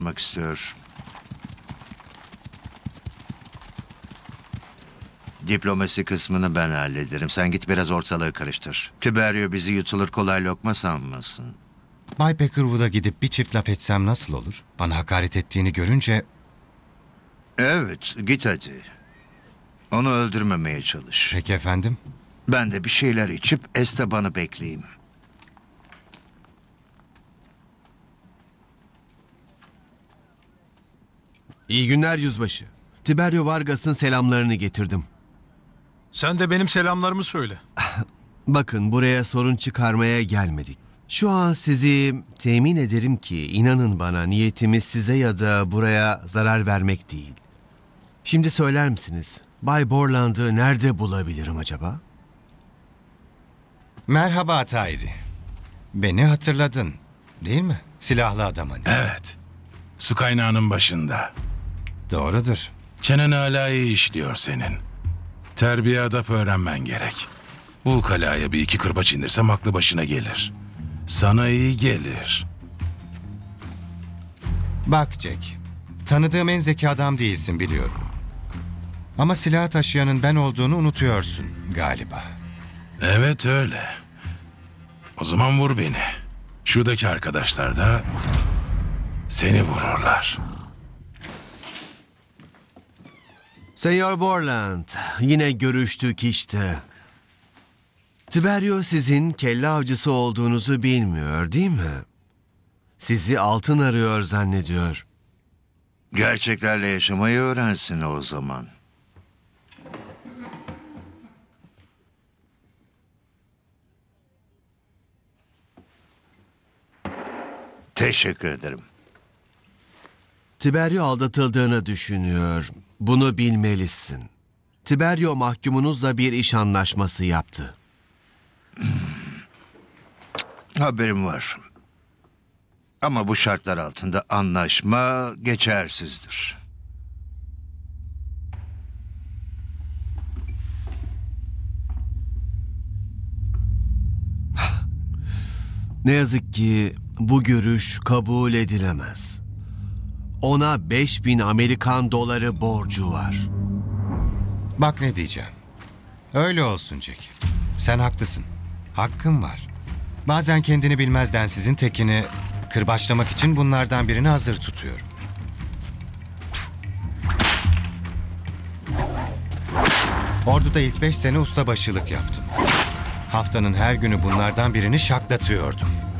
yapmak istiyor. Diplomasi kısmını ben hallederim. Sen git biraz ortalığı karıştır. Tiberio bizi yutulur kolay lokma sanmasın. Bay Peckerwood'a gidip bir çift laf etsem nasıl olur? Bana hakaret ettiğini görünce Evet, git hadi. Onu öldürmemeye çalış. peki efendim. Ben de bir şeyler içip Esteban'ı bekleyeyim. İyi günler yüzbaşı. Tiberio Vargas'ın selamlarını getirdim. Sen de benim selamlarımı söyle. Bakın buraya sorun çıkarmaya gelmedik. Şu an sizi temin ederim ki inanın bana niyetimiz size ya da buraya zarar vermek değil. Şimdi söyler misiniz? Bay Borland'ı nerede bulabilirim acaba? Merhaba Tahiri. Beni hatırladın, değil mi? Silahlı adam hani. Evet. Su kaynağının başında. Doğrudur. Çenen hala iyi işliyor senin. Terbiye adap öğrenmen gerek. Bu ukalaya bir iki kırbaç indirsem aklı başına gelir. Sana iyi gelir. Bak Jack, tanıdığım en zeki adam değilsin biliyorum. Ama silah taşıyanın ben olduğunu unutuyorsun galiba. Evet öyle. O zaman vur beni. Şuradaki arkadaşlar da seni vururlar. Senyor Borland, yine görüştük işte. Tiberio sizin kelle avcısı olduğunuzu bilmiyor değil mi? Sizi altın arıyor zannediyor. Gerçeklerle yaşamayı öğrensin o zaman. Teşekkür ederim. Tiberio aldatıldığını düşünüyor. Bunu bilmelisin. Tiberio mahkumunuzla bir iş anlaşması yaptı. Haberim var. Ama bu şartlar altında anlaşma geçersizdir. Ne yazık ki bu görüş kabul edilemez. Ona 5000 Amerikan doları borcu var. Bak ne diyeceğim. Öyle olsun Jack. Sen haklısın. Hakkın var. Bazen kendini bilmez densizin tekini kırbaçlamak için bunlardan birini hazır tutuyorum. Ordu'da ilk 5 sene ustabaşılık yaptım. Haftanın her günü bunlardan birini şaklatıyordum.